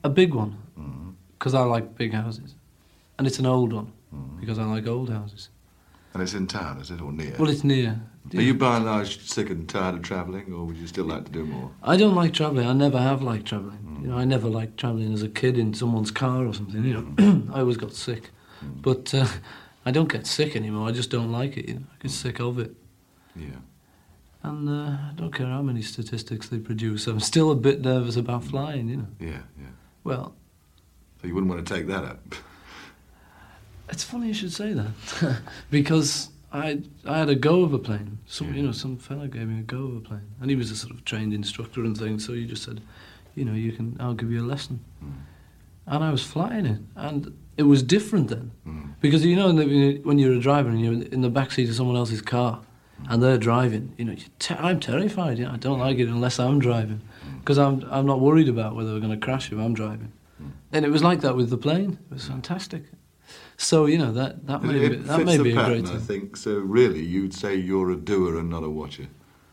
A big one, because I like big houses. And it's an old one, because I like old houses. And it's in town, is it, or near? Well, it's near. Are you by and large sick and tired of travelling, or would you still like to do more? I don't like travelling. I never have liked travelling. You know, I never liked travelling as a kid in someone's car or something. You know, I always got sick. But I don't get sick anymore. I just don't like it. You know, I get sick of it. Yeah. And I don't care how many statistics they produce. I'm still a bit nervous about flying. You know. Yeah. Well. So you wouldn't want to take that up? It's funny you should say that, because I had a go of a plane. Some fella gave me a go of a plane, and he was a sort of trained instructor and things. So he just said, you know, I'll give you a lesson. And I was flying it, and it was different then, because you know when you're a driver and you're in the backseat of someone else's car, and they're driving, you know, I'm terrified. You know, I don't like it unless I'm driving, because I'm not worried about whether we're going to crash if I'm driving. And it was like that with the plane. It was fantastic. So, you know, that may be a great thing. I think. So really, you'd say you're a doer and not a watcher?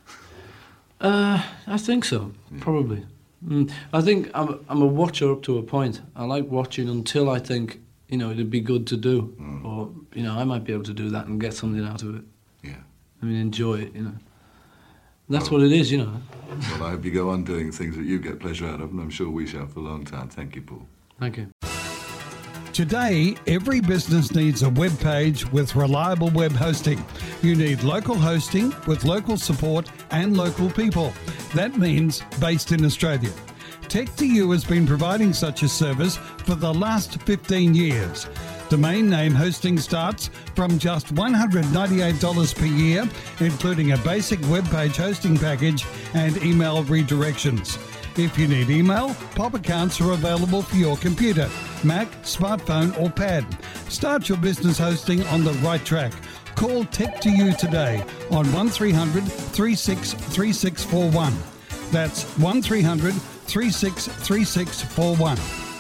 I think so, probably. I think I'm a watcher up to a point. I like watching until I think, you know, it'd be good to do. Or, you know, I might be able to do that and get something out of it. Yeah. I mean, enjoy it, you know. That's what it is, you know. Well, I hope you go on doing things that you get pleasure out of, and I'm sure we shall for a long time. Thank you, Paul. Thank you. Today, every business needs a web page with reliable web hosting. You need local hosting with local support and local people. That means based in Australia. Tech2U has been providing such a service for the last 15 years. Domain name hosting starts from just $198 per year, including a basic web page hosting package and email redirections. If you need email, POP accounts are available for your computer, Mac, smartphone or pad. Start your business hosting on the right track. Call Tech2U today on 1300 363641. That's 1300 363641.